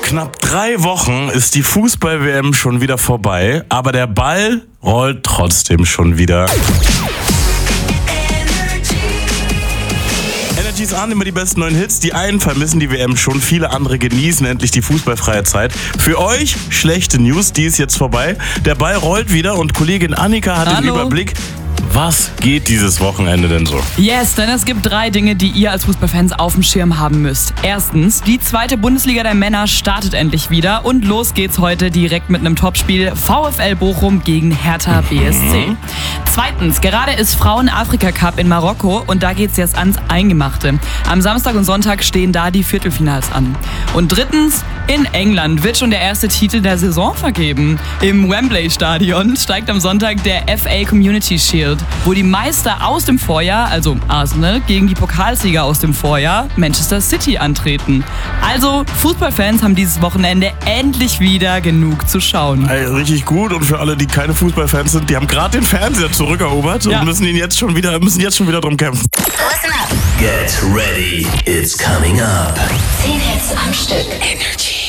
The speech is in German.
knapp 3 Wochen ist die Fußball-WM schon wieder vorbei, aber der Ball rollt trotzdem schon wieder. Energy ist an, immer die besten neuen Hits. Die einen vermissen die WM schon, viele andere genießen endlich die fußballfreie Zeit. Für euch schlechte News, die ist jetzt vorbei. Der Ball rollt wieder und Kollegin Annika hat den Überblick. Was geht dieses Wochenende denn so? Yes, denn es gibt 3 Dinge, die ihr als Fußballfans auf dem Schirm haben müsst. Erstens, die 2. Bundesliga der Männer startet endlich wieder und los geht's heute direkt mit einem Topspiel VfL Bochum gegen Hertha BSC. Zweitens, gerade ist Frauen-Afrika-Cup in Marokko und da geht's jetzt ans Eingemachte. Am Samstag und Sonntag stehen da die Viertelfinals an. Und drittens, in England wird schon der erste Titel der Saison vergeben. Im Wembley-Stadion steigt am Sonntag der FA Community Shield, wo die Meister aus dem Vorjahr, also Arsenal, gegen die Pokalsieger aus dem Vorjahr, Manchester City, antreten. Also, Fußballfans haben dieses Wochenende endlich wieder genug zu schauen. Ey, richtig gut, und für alle, die keine Fußballfans sind, die haben gerade den Fernseher zurückerobert und müssen jetzt schon wieder drum kämpfen. Listen up. Get ready, it's coming up. 10 Hits am Stück. Energy.